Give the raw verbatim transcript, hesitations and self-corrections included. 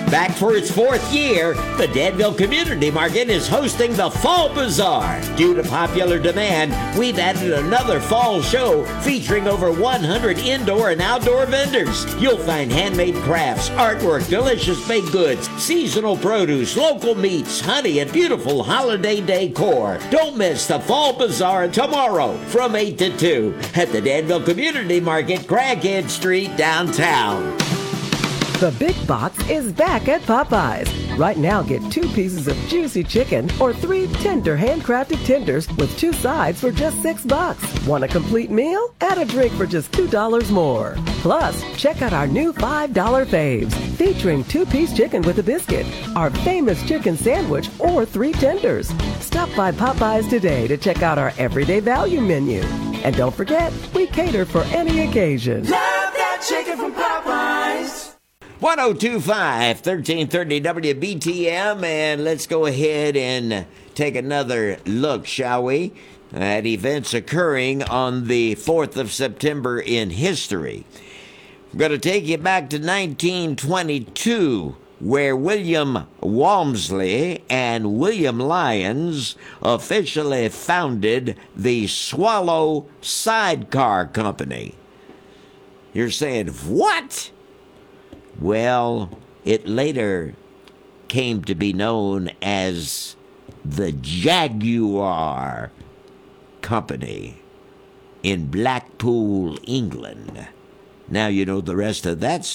Back for its fourth year, the Danville Community Market is hosting the Fall Bazaar. Due to popular demand, we've added another fall show featuring over one hundred indoor and outdoor vendors. You'll find handmade crafts, artwork, delicious baked goods, seasonal produce, local meats, honey, and beautiful holiday decor. Don't miss the Fall Bazaar tomorrow from eight to two at the Danville Community Market, Craighead Street, downtown. The Big Box is back at Popeyes. Right now, get two pieces of juicy chicken or three tender handcrafted tenders with two sides for just six bucks. Want a complete meal? Add a drink for just two dollars more. Plus, check out our new five dollar faves, featuring two-piece chicken with a biscuit, our famous chicken sandwich, or three tenders. Stop by Popeyes today to check out our everyday value menu. And don't forget, we cater for any occasion. Love that chicken from Popeyes. one oh two point five, thirteen thirty W B T M, and let's go ahead and take another look, shall we, at events occurring on the fourth of September in history. I'm going to take you back to nineteen twenty-two, where William Walmsley and William Lyons officially founded the Swallow Sidecar Company. You're saying, what? Well, it later came to be known as the Jaguar Company in Blackpool, England. Now you know the rest of that